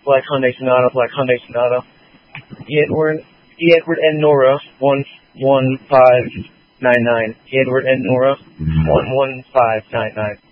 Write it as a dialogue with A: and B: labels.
A: Black Hyundai Sonata, Black Hyundai Sonata. Edward and Nora, 11599. Edward and Nora, 11599.